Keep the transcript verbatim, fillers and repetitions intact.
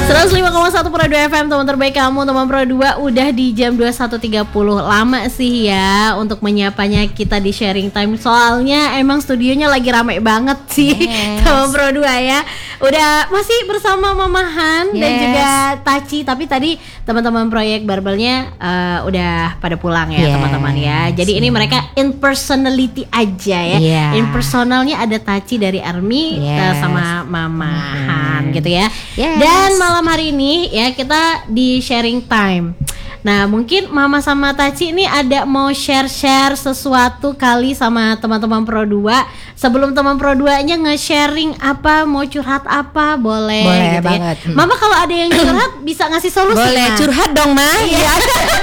seratus lima koma satu Pro dua F M, teman terbaik kamu, teman Pro dua. Udah di jam dua puluh satu tiga puluh. Lama sih ya untuk menyapanya kita di sharing time. Soalnya emang studionya lagi rame banget sih. Yes. Teman Pro dua ya. Udah masih bersama Mama Han, yes, dan juga Taci. Tapi tadi teman-teman proyek Barbelnya uh, udah pada pulang ya, yes, teman-teman ya. Jadi yes, ini mereka in personality aja ya. Yeah. In personalnya ada Taci dari Army, yes, sama Mama mm-hmm. Han gitu ya. Yes. Dan malam hari ini ya kita di sharing time. Nah mungkin Mama sama Taci ini ada mau share-share sesuatu kali sama teman-teman Pro dua. Sebelum teman Pro dua-nya nge-sharing apa, mau curhat apa, boleh, boleh gitu banget ya. Mama kalau ada yang curhat bisa ngasih solusi. Boleh, Ma. Curhat dong Ma. Iya.